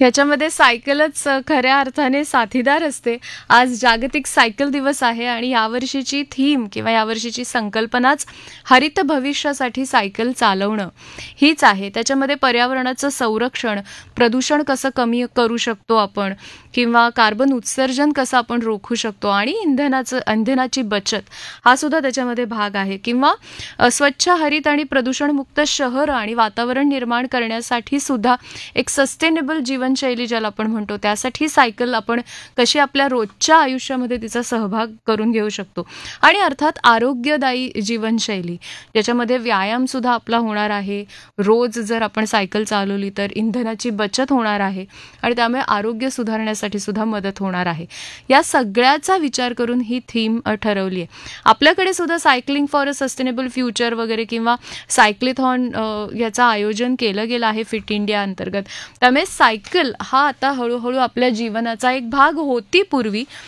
ह्याच्यामध्ये सायकलच खऱ्या अर्थाने साथीदार असते. आज जागतिक सायकल दिवस आहे आणि यावर्षीची थीम किंवा यावर्षीची संकल्पनाच हरित भविष्यासाठी सायकल चालवणं हीच आहे. त्याच्यामध्ये पर्यावरणाचं संरक्षण, प्रदूषण कसं कमी करू शकतो आपण किंवा कार्बन उत्सर्जन कसं आपण रोखू शकतो आणि इंधनाची बचत हा सुद्धा त्याच्यामध्ये भाग आहे किंवा स्वच्छ, हरित आणि प्रदूषणमुक्त शहर आणि वातावरण निर्माण करण्यासाठी सुद्धा एक सस्टेनेबल जीवनशैली ज्याला आपण म्हणतो त्यासाठी सायकल आपण कशी आपल्या रोजच्या आयुष्यामध्ये तिचा सहभाग करून घेऊ शकतो. आणि अर्थात आरोग्यदायी जीवनशैली ज्याच्यामध्ये व्यायाम सुद्धा आपला होणार आहे. रोज जर आपण सायकल चालवली तर इंधनाची बचत होणार आहे आणि त्यामुळे आरोग्य सुधारण्यासाठी सुद्धा मदत होणार आहे. या सगळ्याचा विचार करून ही थीम ठरवली आहे. आपल्याकडे सुद्धा cycling for a sustainable future वगैरे किंवा सायक्लिथॉन याचं आयोजन केलं गेलं आहे फिट इंडिया अंतर्गत. त्यामुळे सायकल हा आता हळूहळू आपल्या जीवनाचा एक भाग होती पूर्वी,